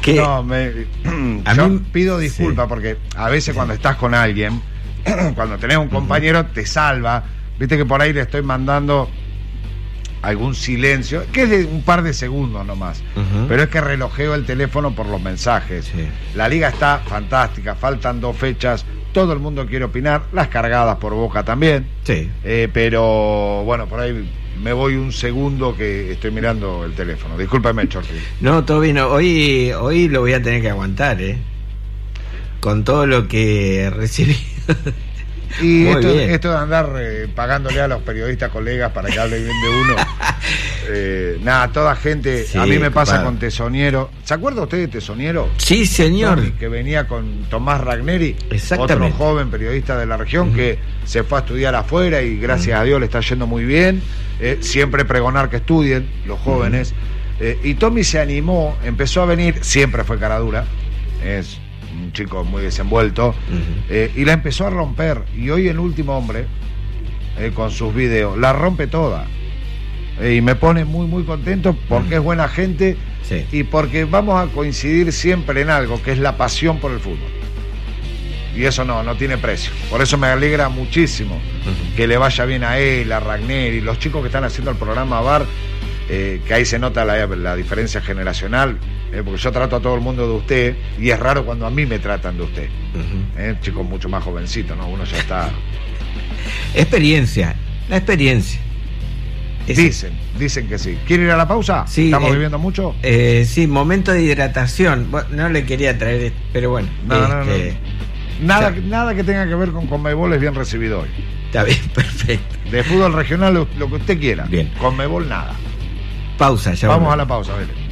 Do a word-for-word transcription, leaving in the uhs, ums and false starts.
¿Qué? No, me, A yo mí- pido disculpas sí. porque a veces cuando estás con alguien, cuando tenés un compañero, te salva. Viste que por ahí le estoy mandando algún silencio, que es de un par de segundos nomás. Uh-huh. Pero es que relojeo el teléfono por los mensajes. Sí. La liga está fantástica, faltan dos fechas, todo el mundo quiere opinar, las cargadas por Boca también. Sí. Eh, pero bueno, por ahí me voy un segundo que estoy mirando el teléfono. Discúlpeme, Chorri. No, todo bien. Hoy, hoy lo voy a tener que aguantar, ¿eh? Con todo lo que recibí. Y Muy esto, bien. esto de andar eh, pagándole a los periodistas colegas para que hablen bien de uno. eh, nada, toda gente. Sí, a mí me pasa ocupado. con Tesoniero. ¿Se acuerda usted de Tesoniero? Sí, señor. Tony, que venía con Tomás Ragneri, Exactamente. otro joven periodista de la región, Uh-huh. que se fue a estudiar afuera y gracias Uh-huh. a Dios le está yendo muy bien. Eh, siempre pregonar que estudien los jóvenes. Eh, y Tommy se animó, empezó a venir, siempre fue cara dura, es un chico muy desenvuelto, Uh-huh. eh, y la empezó a romper. Y hoy el último hombre, eh, con sus videos, la rompe toda. Eh, y me pone muy, muy contento porque Uh-huh. es buena gente. Sí. Y porque vamos a coincidir siempre en algo, que es la pasión por el fútbol. Y eso no, no tiene precio. Por eso me alegra muchísimo Uh-huh. que le vaya bien a él, a Ragneri, los chicos que están haciendo el programa V A R, eh, que ahí se nota la, la diferencia generacional, eh, porque yo trato a todo el mundo de usted, y es raro cuando a mí me tratan de usted. Uh-huh. Eh, chicos mucho más jovencitos, ¿no? Uno ya está... Experiencia, la experiencia. Ese- Dicen, dicen que sí. ¿Quiere ir a la pausa? Sí, ¿Estamos eh, viviendo mucho? Eh, sí, momento de hidratación. Bueno, no le quería traer, pero bueno. No, no, no. este, Nada, ya. nada que tenga que ver con Conmebol es bien recibido hoy. Está bien, perfecto. De fútbol regional, lo, lo que usted quiera. Bien. Conmebol, nada. Pausa, ya Vamos volvemos. a la pausa, a ver.